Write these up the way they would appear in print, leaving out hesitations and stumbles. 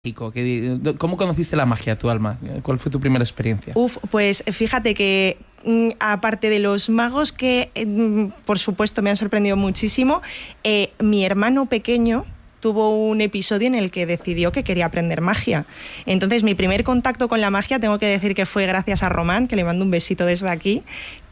¿Cómo conociste la magia, tu Alma? ¿Cuál fue tu primera experiencia? Pues fíjate que aparte de los magos que por supuesto me han sorprendido muchísimo, mi hermano pequeño tuvo un episodio en el que decidió que quería aprender magia. Entonces, mi primer contacto con la magia, tengo que decir que fue gracias a Román, que le mando un besito desde aquí.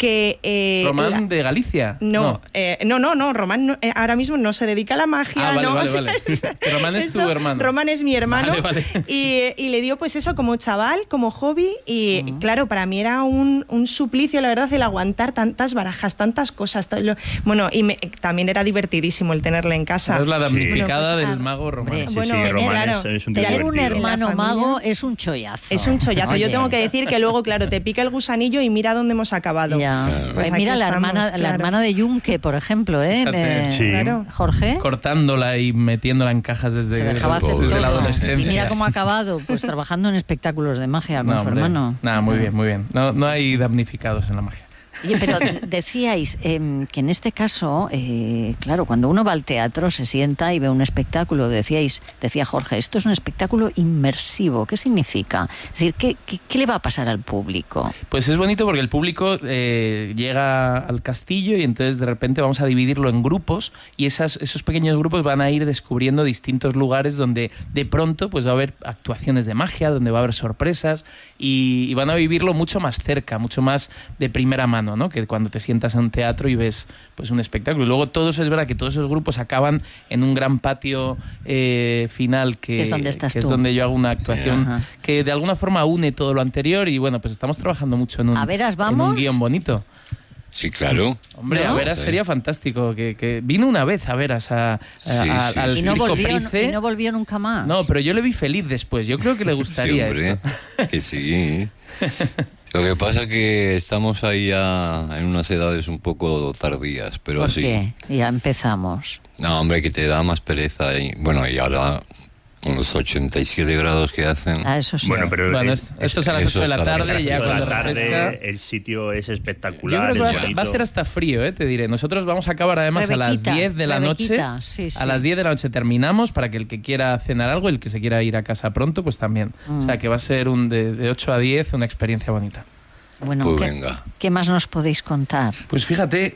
¿Román de Galicia? No, Román ahora mismo no se dedica a la magia. Vale. Que Román es tu hermano. Román es mi hermano. Vale. Y le dio pues eso como chaval, como hobby. Y claro, para mí era un suplicio, la verdad, el aguantar tantas barajas, tantas cosas. Bueno, y también era divertidísimo el tenerle en casa. Es la damnificada del mago Román. Román es un tener un hermano mago es un chollazo. Es un chollazo. Oye. Yo tengo que decir que luego, claro, te pica el gusanillo y mira dónde hemos acabado. Pues mira, la hermana de Yunque, por ejemplo, Claro. Jorge. Cortándola y metiéndola en cajas desde la adolescencia. Y mira cómo ha acabado, pues trabajando en espectáculos de magia con su hermano. Muy bien. No hay damnificados en la magia. Oye, pero decíais que en este caso, claro, cuando uno va al teatro, se sienta y ve un espectáculo, decía Jorge, esto es un espectáculo inmersivo. ¿Qué significa? Es decir, ¿qué le va a pasar al público? Pues es bonito porque el público llega al castillo y entonces de repente vamos a dividirlo en grupos y esos pequeños grupos van a ir descubriendo distintos lugares donde de pronto pues va a haber actuaciones de magia, donde va a haber sorpresas y van a vivirlo mucho más cerca, mucho más de primera mano, ¿no? Que cuando te sientas en un teatro y ves pues un espectáculo. Y luego es verdad que todos esos grupos acaban en un gran patio final que es donde estás que tú. Es donde yo hago una actuación que de alguna forma une todo lo anterior y bueno, pues estamos trabajando mucho en un guión bonito. Sí, claro. Hombre, ¿no? A Veras sería fantástico. Que vino una vez a Veras al y no Circo volvió nunca más. No, pero yo le vi feliz después. Yo creo que le gustaría esto. Que sí. Lo que pasa es que estamos ahí ya en unas edades un poco tardías, pero ¿Por sí. qué? Ya empezamos. No, hombre, que te da más pereza. Y ahora con los 87 grados que hacen. Eso sí. Bueno, pero esto es a las 8 de la tarde, ya cuando refresca. El sitio es espectacular. Yo creo que va a hacer hasta frío, te diré. Nosotros vamos a acabar además a las 10 de la noche. Sí. A las 10 de la noche terminamos para que el que quiera cenar algo y el que se quiera ir a casa pronto, pues también. O sea, que va a ser de 8 a 10 una experiencia bonita. Bueno, pues ¿qué más nos podéis contar? Pues fíjate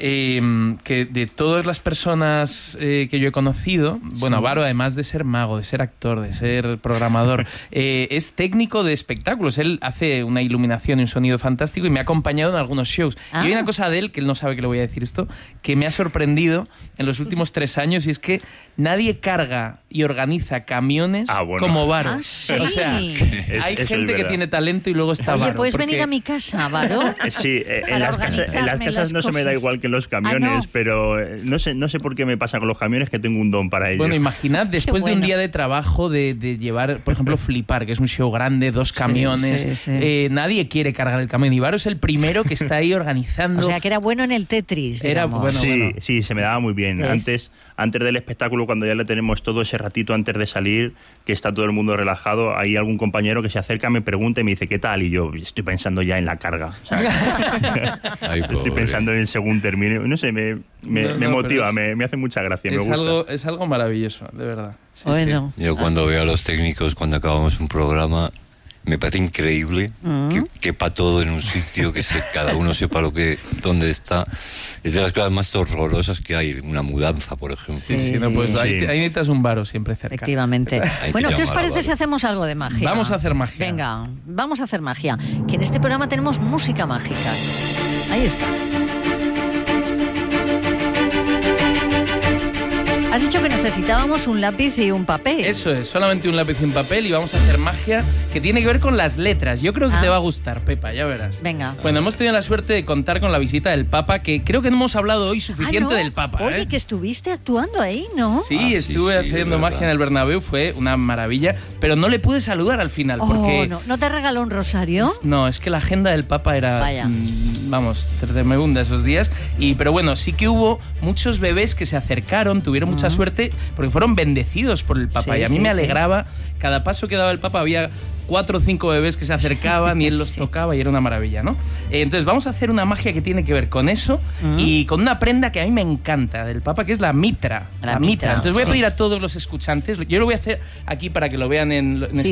que de todas las personas que yo he conocido, bueno, Varo, además de ser mago, de ser actor, de ser programador, es técnico de espectáculos. Él hace una iluminación y un sonido fantástico y me ha acompañado en algunos shows. Y hay una cosa de él, que él no sabe que le voy a decir esto, que me ha sorprendido en los últimos 3 años y es que nadie carga y organiza camiones como Varo. ¿Sí? O sea, hay gente que tiene talento y luego está Varo. Oye, ¿puedes venir a mi casa, Varo? Sí, en las casas no se me da igual que en los camiones, pero no sé por qué me pasa con los camiones que tengo un don para ello. Bueno, imaginad después de un día de trabajo de llevar, por ejemplo, Flipar, que es un show grande, 2 camiones, nadie quiere cargar el camión y Varo es el primero que está ahí organizando. O sea, que era bueno en el Tetris, digamos. Sí, se me daba muy bien. Antes del espectáculo, cuando ya le tenemos todo ese ratito antes de salir, que está todo el mundo relajado, hay algún compañero que se acerca, me pregunta y me dice, ¿qué tal? Y yo estoy pensando ya en la carga. O sea, estoy pensando en según termine. No sé, me motiva, me hace mucha gracia, me gusta. Es algo maravilloso, de verdad. Sí, bueno. Sí. Yo cuando veo a los técnicos, cuando acabamos un programa, me parece increíble que quepa todo en un sitio, que cada uno sepa dónde está. Es de las cosas más horrorosas que hay, una mudanza, por ejemplo. Ahí necesitas un Varo siempre cerca. Efectivamente. Bueno, ¿qué os parece si hacemos algo de magia? Vamos a hacer magia. Venga, vamos a hacer magia. Que en este programa tenemos música mágica. Ahí está. Has dicho que necesitábamos un lápiz y un papel. Eso es, solamente un lápiz y un papel y vamos a hacer magia que tiene que ver con las letras. Yo creo que te va a gustar, Pepa, ya verás. Venga. Bueno, hemos tenido la suerte de contar con la visita del Papa, que creo que no hemos hablado hoy suficiente del Papa. Oye, que estuviste actuando ahí, ¿no? Sí, estuve haciendo magia en el Bernabéu, fue una maravilla, pero no le pude saludar al final. Porque ¿No te regaló un rosario? No, es que la agenda del Papa era, tremenda esos días. Pero bueno, sí que hubo muchos bebés que se acercaron, tuvieron mucha mucha suerte porque fueron bendecidos por el Papa. Sí, y a mí me sí. alegraba, cada paso que daba el Papa había 4 o 5 bebés que se acercaban y él los tocaba y era una maravilla, ¿no? Entonces vamos a hacer una magia que tiene que ver con eso y con una prenda que a mí me encanta del Papa, que es la mitra. La mitra. Entonces voy a pedir a todos los escuchantes, yo lo voy a hacer aquí para que lo vean en esta